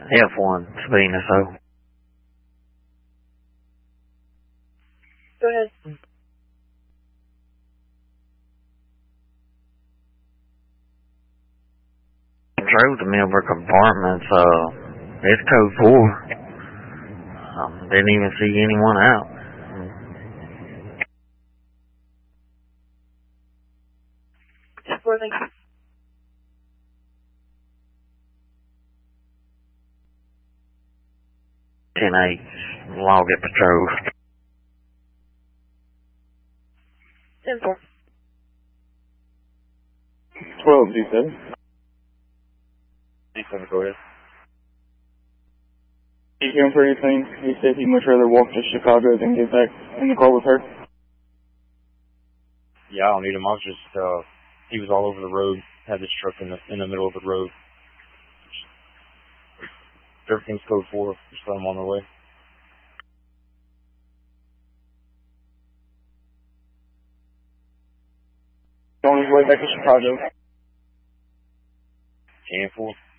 F1 Sabina, so. Go ahead. Drove to Millbrook Apartments, it's code 4. Didn't even see anyone out. Sporting. 10-8, log at patrol. 10-4. 12, D7. D7, go ahead. You him for anything? He said he'd much rather walk to Chicago than get back in the car with her. Yeah, I don't need him. I was just, he was all over the road, had this truck in the middle of the road. Everything's code 4, just let him on their way. On his way back to Chicago. 10-4.